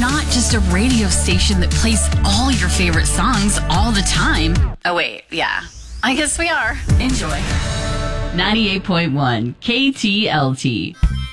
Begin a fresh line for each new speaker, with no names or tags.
not just a radio station that plays all your favorite songs all the time. Oh, wait, yeah. I guess we are. Enjoy. 98.1 KTLT.